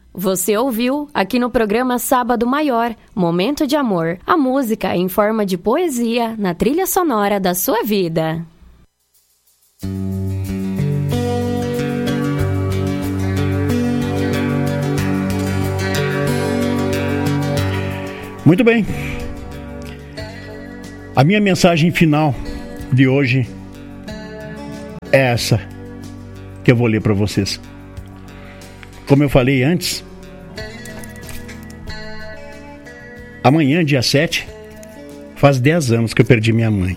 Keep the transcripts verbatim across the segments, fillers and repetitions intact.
Você ouviu aqui no programa Sábado Maior, Momento de Amor, a música em forma de poesia na trilha sonora da sua vida. Muito bem. A minha mensagem final de hoje é essa que eu vou ler para vocês. Como eu falei antes, amanhã, dia sete, faz dez anos que eu perdi minha mãe.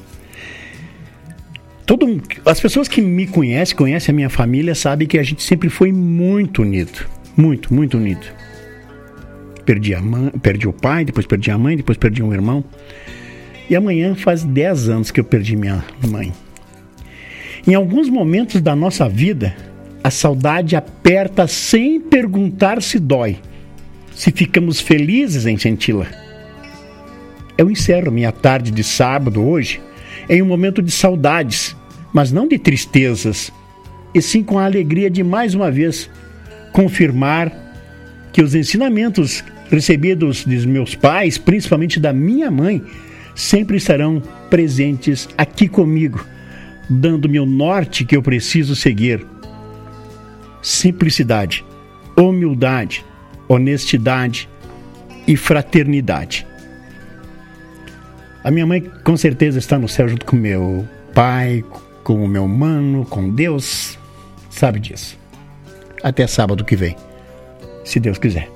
Todo, as pessoas que me conhecem, conhecem a minha família, sabem que a gente sempre foi muito unido. Muito, muito unido. Perdi, a mãe, perdi o pai, depois perdi a mãe, depois perdi um irmão. E amanhã faz dez anos que eu perdi minha mãe. Em alguns momentos da nossa vida, a saudade aperta sem perguntar se dói, se ficamos felizes em senti-la. Eu encerro minha tarde de sábado hoje em um momento de saudades, mas não de tristezas, e sim com a alegria de mais uma vez confirmar que os ensinamentos recebidos dos meus pais, principalmente da minha mãe, sempre estarão presentes aqui comigo, dando-me o norte que eu preciso seguir. Simplicidade, humildade, honestidade e fraternidade. A minha mãe com certeza está no céu junto com meu pai, com o meu mano, com Deus, sabe disso. Até sábado que vem, se Deus quiser.